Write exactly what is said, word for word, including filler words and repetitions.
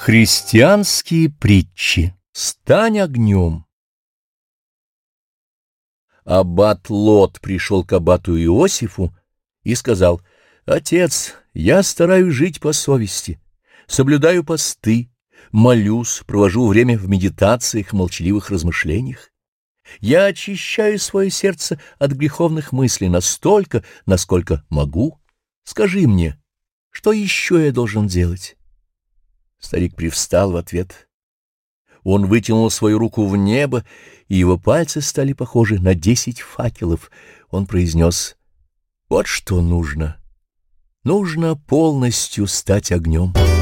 Христианские притчи. Стань огнем. Аббат Лот пришел к аббату Иосифу и сказал: «Отец, я стараюсь жить по совести, соблюдаю посты, молюсь, провожу время в медитациях и молчаливых размышлениях. Я очищаю свое сердце от греховных мыслей настолько, насколько могу. Скажи мне, что еще я должен делать?» Старик привстал в ответ. Он вытянул свою руку в небо, и его пальцы стали похожи на десять факелов. Он произнес: «Вот что нужно. Нужно полностью стать огнем».